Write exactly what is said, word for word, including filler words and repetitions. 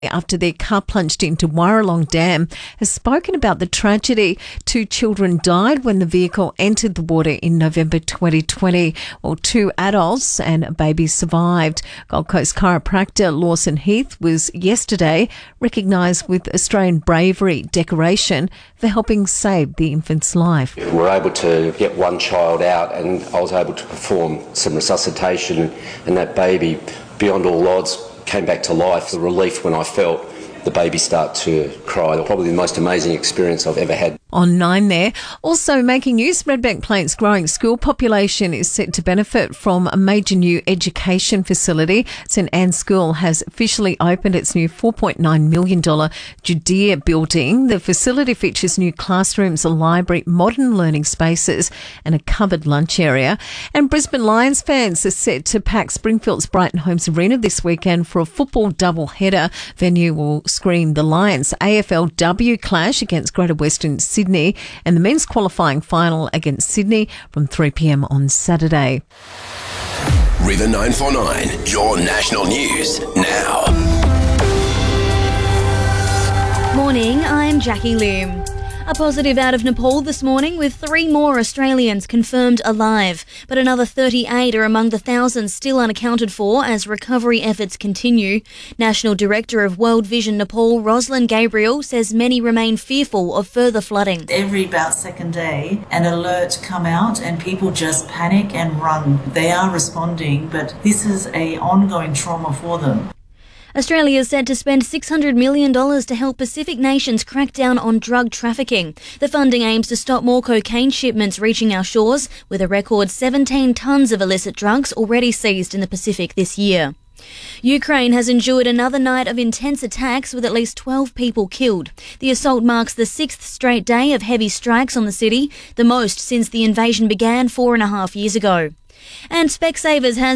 after their car plunged into Warralong Dam, has spoken about the tragedy. Two children died when the vehicle entered the water in November twenty twenty, while two adults and a baby survived. Gold Coast chiropractor Lawson Heath was yesterday recognised with Australian Bravery decoration for helping save the infant's life. We were able to get one child out, and I was able to perform some resuscitation, and that baby, beyond all odds, came back to life. The relief when I felt the baby start to cry, probably the most amazing experience I've ever had. On Nine there. Also making news, Redbank Plains' growing school population is set to benefit from a major new education facility. St Anne's School has officially opened its new four point nine million dollars Judea building. The facility features new classrooms, a library, modern learning spaces and a covered lunch area. And Brisbane Lions fans are set to pack Springfield's Brighton Homes Arena this weekend for a football double-header. Venue will screen the Lions' A F L W clash against Greater Western Sydney Sydney and the men's qualifying final against Sydney from three p.m. on Saturday. River nine four nine, your national news now. Morning, I'm Jackie Lim. A positive out of Nepal this morning, with three more Australians confirmed alive. But another thirty-eight are among the thousands still unaccounted for as recovery efforts continue. National Director of World Vision Nepal, Rosalind Gabriel, says many remain fearful of further flooding. Every about second day, an alert come out and people just panic and run. They are responding, but this is an ongoing trauma for them. Australia is set to spend six hundred million dollars to help Pacific nations crack down on drug trafficking. The funding aims to stop more cocaine shipments reaching our shores, with a record seventeen tonnes of illicit drugs already seized in the Pacific this year. Ukraine has endured another night of intense attacks with at least twelve people killed. The assault marks the sixth straight day of heavy strikes on the city, the most since the invasion began four and a half years ago. And Specsavers has